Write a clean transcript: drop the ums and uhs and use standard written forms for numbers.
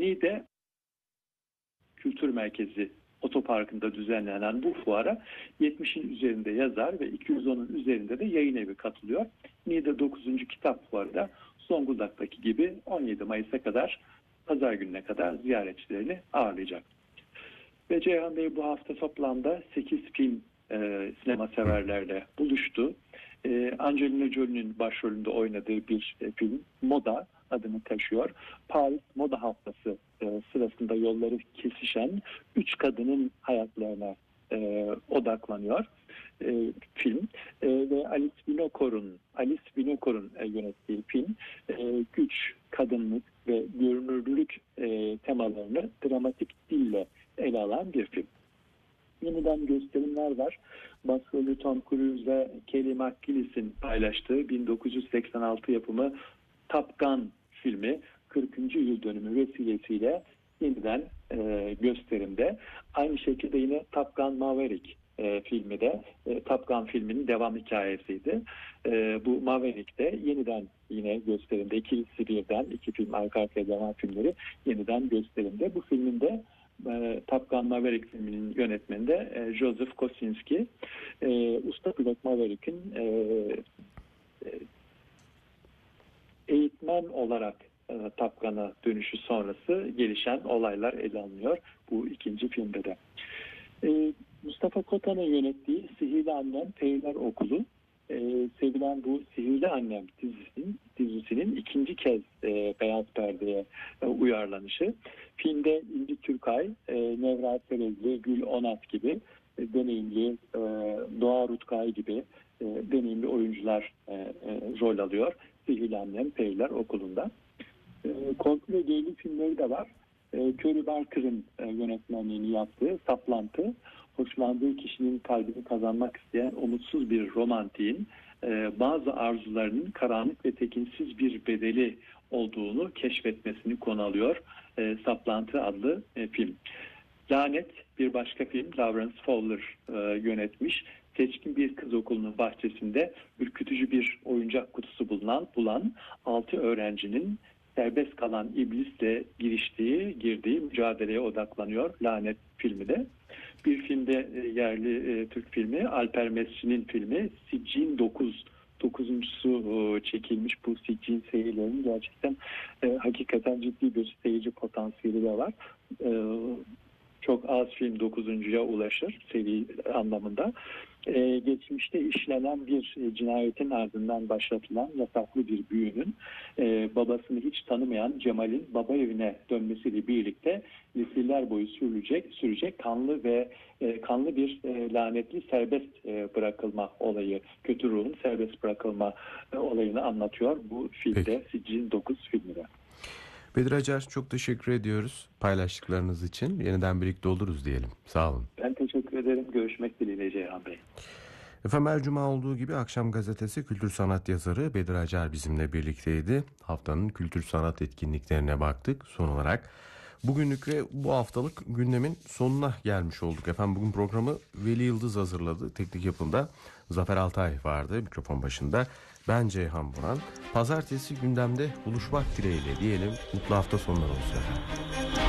Niğde Kültür Merkezi Otoparkı'nda düzenlenen bu fuara 70'in üzerinde yazar ve 210'un üzerinde de yayın evi katılıyor. Niğde 9. Kitap Fuarı da Zonguldak'taki gibi 17 Mayıs'a kadar, pazar gününe kadar ziyaretçilerini ağırlayacak. Ve Ceyhan Bey bu hafta toplamda 8 film sinema severlerle buluştu. Angelina Jolie'nin başrolünde oynadığı bir film Moda adını taşıyor. Paris Moda Haftası sırasında yolları kesişen 3 kadının hayatlarına odaklanıyor film. Ve Alice Winocour'un yönettiği film güç, kadınlık ve görünürlük temalarını dramatik dille ele alan bir film. Yeniden gösterimler var. Başrolü Tom Cruise ve Kelly McGillis'in paylaştığı 1986 yapımı Top Gun filmi 40. yıl dönümü vesilesiyle yeniden gösterimde. Aynı şekilde yine Top Gun Maverick filmi de Top Gun filminin devam hikayesiydi. Bu Maverick de yeniden yine gösterimde. İkisi birden, iki film arka arkaya devam filmleri yeniden gösterimde. Bu filmin de Top Gun Maverick filminin yönetmeni de Joseph Kosinski. Usta pilot Maverick'in eğitmen olarak Top Gun'a dönüşü sonrası gelişen olaylar ele alınıyor bu ikinci filmde de. Mustafa Kota'nın yönettiği Sihirli Annem Periler Okulu, sevilen bu Sihirli Annem dizisinin ikinci kez beyaz perdeye uyarlanışı. Filmde İnci Türkay, Nevra Serezli, Gül Onat gibi deneyimli, Doğa Rutkay gibi deneyimli oyuncular rol alıyor Sihirli Annem Periler Okulu'nda. Korku ve gerilim filmleri de var. Curry Barker'ın yönetmenliğini yaptığı Saplantı, hoşlandığı kişinin kalbini kazanmak isteyen umutsuz bir romantiğin bazı arzularının karanlık ve tekinsiz bir bedeli olduğunu keşfetmesini konu alıyor Saplantı adlı film. Lanet bir başka film, Lawrence Fowler yönetmiş. Seçkin bir kız okulunun bahçesinde ürkütücü bir oyuncak kutusu bulan 6 öğrencinin serbest kalan iblisle girdiği mücadeleye odaklanıyor Lanet filmi de. Bir filmde yerli Türk filmi, Alper Mesci'nin filmi Siccin 9'uncusu çekilmiş. Bu Siccin seyirlerinin gerçekten hakikaten ciddi bir seyirci potansiyeli de var. Çok az film 9'uncuya ulaşır seri anlamında. Geçmişte işlenen bir cinayetin ardından başlatılan yasaklı bir büyünün babasını hiç tanımayan Cemal'in baba evine dönmesiyle birlikte nesiller boyu sürecek kanlı bir lanetli serbest bırakılma olayı, kötü ruhun serbest bırakılma olayını anlatıyor bu filmde, Siccin 9 filminde. Bedir Acar, çok teşekkür ediyoruz paylaştıklarınız için. Yeniden birlikte oluruz diyelim. Sağ olun. Ben teşekkür ederim. Görüşmek dileğiyle Ceyhan Bey. Efendim, her cuma olduğu gibi Akşam Gazetesi kültür sanat yazarı Bedir Acar bizimle birlikteydi. Haftanın kültür sanat etkinliklerine baktık. Son olarak bugünlük ve bu haftalık gündemin sonuna gelmiş olduk. Efendim, bugün programı Veli Yıldız hazırladı. Teknik yapımda Zafer Altay vardı mikrofon başında. Ben Ceyhan Buran. Pazartesi gündemde buluşmak dileğiyle diyelim. Mutlu hafta sonları olsun efendim.